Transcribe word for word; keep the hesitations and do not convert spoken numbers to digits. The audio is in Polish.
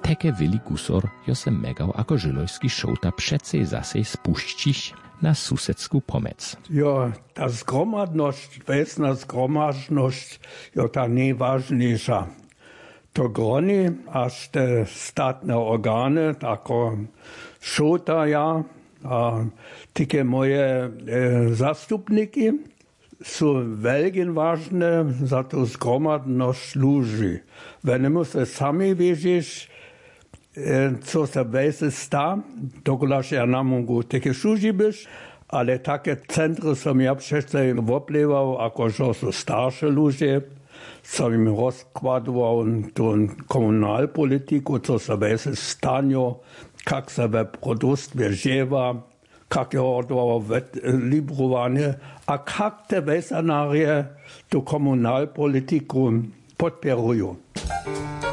teke wili gusor jo se megał ako żylojski šouta přece zase spuścić na susedsku pomec. Jo, ta zgromadność, wesna zgromadność, jo ta najważniejsza. To groni, aż te statne organy, tako šouta ja, a tike moje e, zastupniki, są wielkie ważne za to zgromadność ludzi. Wenn se sami wiedzieć, co se wese sta, dokulaż ja na mogu takie służy być, ale takie centry som ja przecież woplewał, jako że są starsze ludzie, co im rozkładował tą komunalpolityku, co se wese stanio, jak se we produkt wierziewa, jak je odwołał librowanie, a jak te wesenarie tu komunalpolityku podpierują.